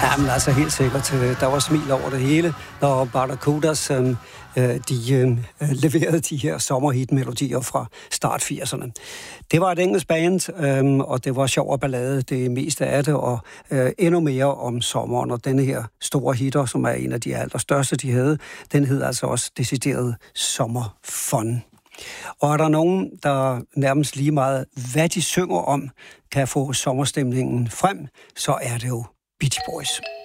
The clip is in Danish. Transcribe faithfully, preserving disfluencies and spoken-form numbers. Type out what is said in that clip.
Jamen altså helt sikkert. Der var smil over det hele, når Barracudas øh, de øh, leverede de her sommerhit-melodier fra start firserne. Det var et engelsk band, øh, og det var sjov og ballade det meste af det, og øh, endnu mere om sommeren. Og denne her store hitter, som er en af de allerstørste, de havde, den hed altså også decideret Sommerfun. Og er der nogen, der nærmest lige meget, hvad de synger om, kan få sommerstemningen frem, så er det jo Beach Boys.